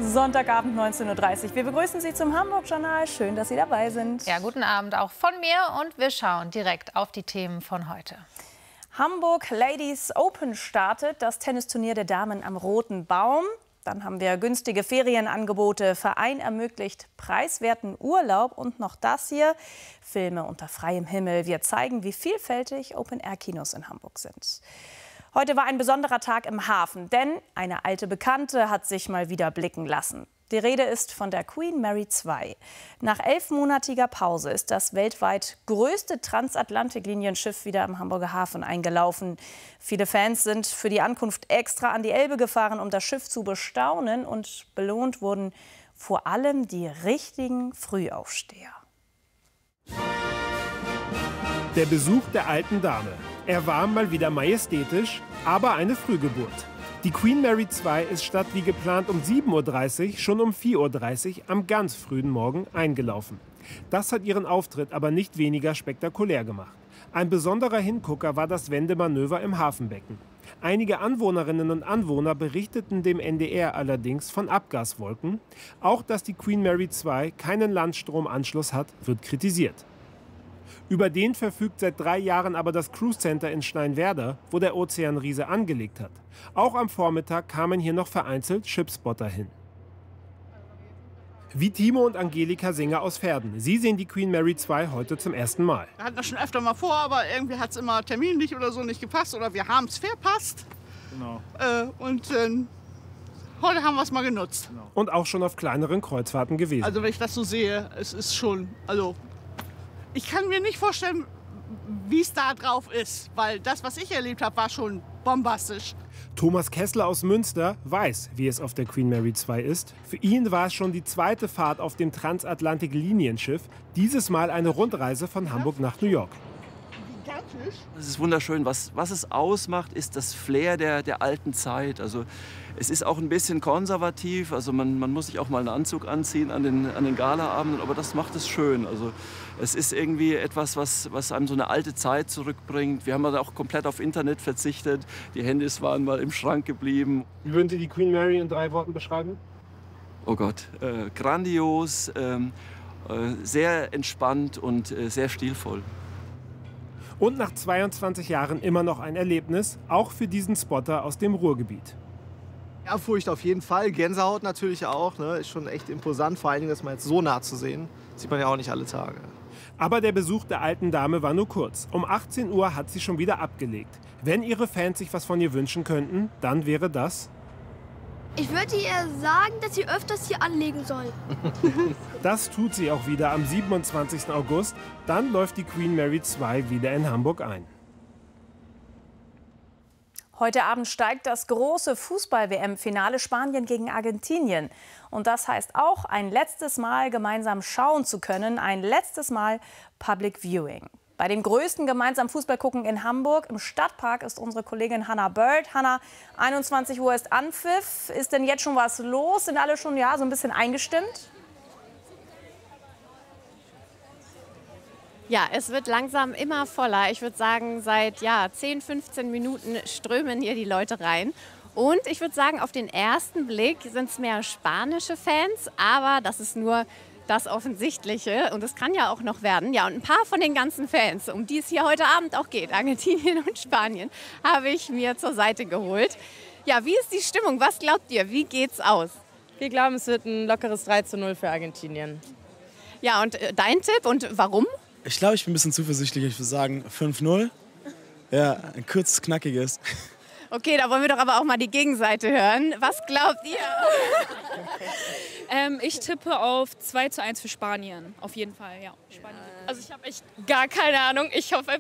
Sonntagabend 19:30 Uhr. Wir begrüßen Sie zum Hamburg-Journal. Schön, dass Sie dabei sind. Ja, guten Abend auch von mir und wir schauen direkt auf die Themen von heute. Hamburg Ladies Open startet, das Tennisturnier der Damen am Roten Baum. Dann haben wir günstige Ferienangebote, Verein ermöglicht preiswerten Urlaub und noch das hier, Filme unter freiem Himmel. Wir zeigen, wie vielfältig Open-Air-Kinos in Hamburg sind. Heute war ein besonderer Tag im Hafen, denn eine alte Bekannte hat sich mal wieder blicken lassen. Die Rede ist von der Queen Mary II. Nach 11-monatiger Pause ist das weltweit größte Transatlantiklinienschiff wieder im Hamburger Hafen eingelaufen. Viele Fans sind für die Ankunft extra an die Elbe gefahren, um das Schiff zu bestaunen. Und belohnt wurden vor allem die richtigen Frühaufsteher. Der Besuch der alten Dame. Er war mal wieder majestätisch, aber eine Frühgeburt. Die Queen Mary II ist statt wie geplant um 7:30 Uhr schon um 4:30 Uhr am ganz frühen Morgen eingelaufen. Das hat ihren Auftritt aber nicht weniger spektakulär gemacht. Ein besonderer Hingucker war das Wendemanöver im Hafenbecken. Einige Anwohnerinnen und Anwohner berichteten dem NDR allerdings von Abgaswolken. Auch, dass die Queen Mary II keinen Landstromanschluss hat, wird kritisiert. Über den verfügt seit 3 Jahren aber das Cruise Center in Steinwerder, wo der Ozeanriese angelegt hat. Auch am Vormittag kamen hier noch vereinzelt Shipspotter hin. Wie Timo und Angelika Singer aus Verden. Sie sehen die Queen Mary II heute zum ersten Mal. Wir hatten das schon öfter mal vor, aber irgendwie hat es immer terminlich oder so nicht gepasst. Oder wir haben es verpasst. Genau. Heute haben wir es mal genutzt. Genau. Und auch schon auf kleineren Kreuzfahrten gewesen. Also wenn ich das so sehe, es ist schon... Ich kann mir nicht vorstellen, wie es da drauf ist, weil das, was ich erlebt habe, war schon bombastisch. Thomas Kessler aus Münster weiß, wie es auf der Queen Mary II ist. Für ihn war es schon die zweite Fahrt auf dem Transatlantik-Linienschiff. Dieses Mal eine Rundreise von Hamburg nach New York. Gigantisch. Es ist wunderschön. Was es ausmacht, ist das Flair der alten Zeit. Also es ist auch ein bisschen konservativ. Also man muss sich auch mal einen Anzug anziehen an den Galaabenden, aber das macht es schön. Also es ist irgendwie etwas, was einem so eine alte Zeit zurückbringt. Wir haben also auch komplett auf Internet verzichtet. Die Handys waren mal im Schrank geblieben. Wie würden Sie die Queen Mary in 3 Worten beschreiben? Oh Gott, grandios, sehr entspannt und sehr stilvoll. Und nach 22 Jahren immer noch ein Erlebnis, auch für diesen Spotter aus dem Ruhrgebiet. Ehrfurcht auf jeden Fall, Gänsehaut natürlich auch. Ne? Ist schon echt imposant, vor allen Dingen das mal jetzt so nah zu sehen. Sieht man ja auch nicht alle Tage. Aber der Besuch der alten Dame war nur kurz. Um 18 Uhr hat sie schon wieder abgelegt. Wenn ihre Fans sich was von ihr wünschen könnten, dann wäre das... Ich würde ihr sagen, dass sie öfters hier anlegen soll. Das tut sie auch wieder am 27. August. Dann läuft die Queen Mary II wieder in Hamburg ein. Heute Abend steigt das große Fußball-WM-Finale Spanien gegen Argentinien. Und das heißt auch, ein letztes Mal gemeinsam schauen zu können, ein letztes Mal Public Viewing. Bei dem größten gemeinsamen Fußballgucken in Hamburg im Stadtpark ist unsere Kollegin Hannah Bird. Hannah, 21 Uhr ist Anpfiff. Ist denn jetzt schon was los? Sind alle schon so ein bisschen eingestimmt? Ja, es wird langsam immer voller. Ich würde sagen, seit 10, 15 Minuten strömen hier die Leute rein. Und ich würde sagen, auf den ersten Blick sind es mehr spanische Fans, aber das ist nur das Offensichtliche. Und es kann ja auch noch werden. Ja, und ein paar von den ganzen Fans, um die es hier heute Abend auch geht, Argentinien und Spanien, habe ich mir zur Seite geholt. Ja, wie ist die Stimmung? Was glaubt ihr? Wie geht's aus? Wir glauben, es wird ein lockeres 3:0 für Argentinien. Ja, und dein Tipp und warum? Ich glaube, ich bin ein bisschen zuversichtlich. Ich würde sagen 5:0. Ja, ein kurzes, knackiges. Okay, da wollen wir doch aber auch mal die Gegenseite hören. Was glaubt ihr? Ich tippe auf 2:1 für Spanien. Auf jeden Fall, ja. Spanien. Also ich habe echt gar keine Ahnung. Ich hoffe